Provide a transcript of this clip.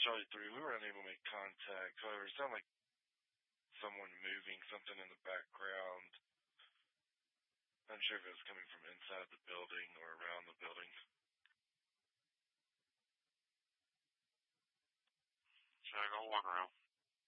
Charlie 3, we were unable to make contact. However, it sounded like someone moving something in the background. I'm not sure if it was coming from inside the building or around the building. Should I go walk around?